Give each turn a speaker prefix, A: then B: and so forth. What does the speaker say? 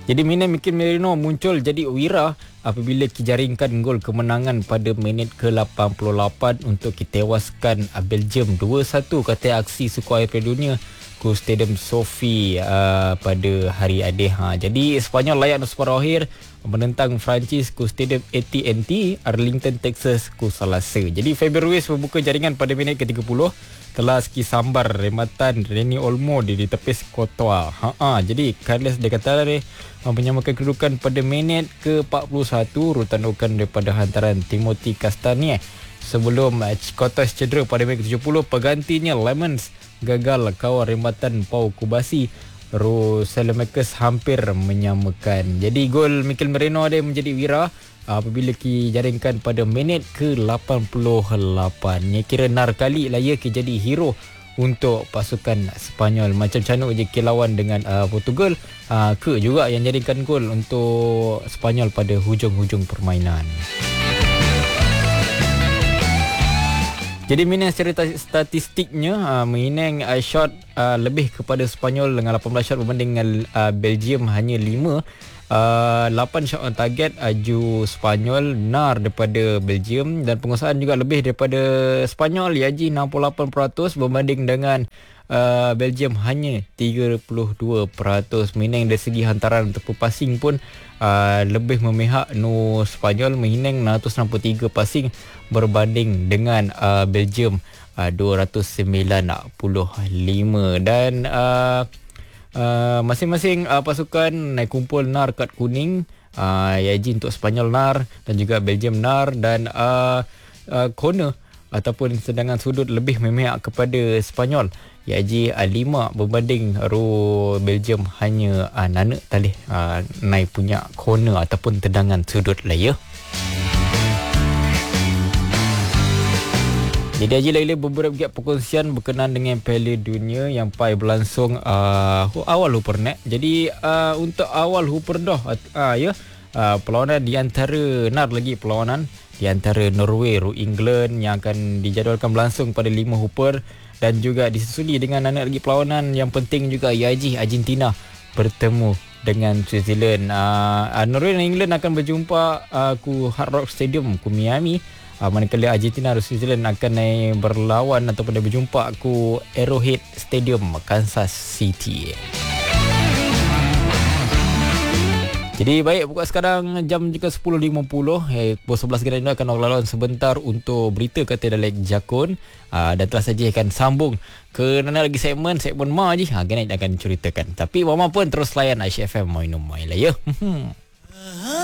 A: Jadi Mikel Merino muncul jadi wira apabila dijaringkan gol kemenangan pada minit ke-88 untuk ditewaskan Belgium 2-1 kata aksi Suku Air Piala Dunia ke Stadium Sophie pada hari Adih. Jadi Sepanyol layak separuh akhir menentang Perancis ke Stadium AT&T Arlington, Texas ke Selasa. Jadi Fabian Ruiz membuka jaringan pada minit ke-30 telah sambar rematan Reni Olmo di tepis Courtois. Jadi Carles de Ketelaere menyamakan kedudukan pada minit ke-41 rutan daripada hantaran Timothy Castagne. Sebelum Courtois cedera pada minit ke-70, penggantinya Lemons gagal kawal rematan Pau Kubasi. Saelemaekers hampir menyamakan. Jadi gol Mikel Merino ada menjadi wira apabila dijaringkan pada minit ke-88. Ia kira nar kali lah ia jadi hero untuk pasukan Sepanyol. Macam canuk je lawan dengan Portugal, ke juga yang jaringkan gol untuk Sepanyol pada hujung-hujung permainan. Jadi minat secara statistiknya Menang shot lebih kepada Sepanyol dengan 18 shot berbanding dengan Belgium hanya 5. 8 shot on target aju Sepanyol, nar daripada Belgium, dan penguasaan juga lebih daripada Sepanyol, Yaji 68% berbanding dengan Belgium hanya 32%. Menang dari segi hantaran untuk passing pun lebih memihak Sepanyol, Menang 663 passing berbanding dengan Belgium 295. Dan masing-masing pasukan naik kumpul nar kad kuning. Yaji untuk Sepanyol nar dan juga Belgium nar, dan corner ataupun tendangan sudut lebih memihak kepada Sepanyol. Yaji 5 berbanding Belgium hanya nanak talih naik punya corner ataupun tendangan sudut lah ya. Jadi Haji Laila beberapa perkongsian berkenaan dengan Piala Dunia yang pai berlangsung awal Hupernet. Jadi untuk awal Huper dah perlawanan di antara perlawanan di antara Norway England yang akan dijadualkan berlangsung pada 5 Huper, dan juga disusuli dengan lagi perlawanan yang penting juga Yaji Argentina bertemu dengan Switzerland. Norway dan England akan berjumpa ku Hard Rock Stadium ku Miami. Manakala Argentina dan Switzerland akan naik berlawan ataupun berjumpa ku Arrowhead Stadium Kansas City. Jadi baik, buka sekarang jam juga 10.50. Pukul 11 kita akan lawan sebentar untuk berita kata Dalek Jakun. Dan telah saja akan sambung ke lagi segmen Ma je. Kena akan ceritakan. Tapi Mama pun terus layan Aisyah FM Mainum Mai lah ya.